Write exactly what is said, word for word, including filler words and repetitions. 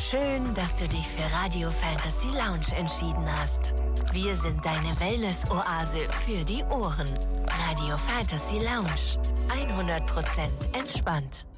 Schön, dass du dich für Radio Fantasy Lounge entschieden hast. Wir sind deine Wellness-Oase für die Ohren. Radio Fantasy Lounge. hundert Prozent entspannt.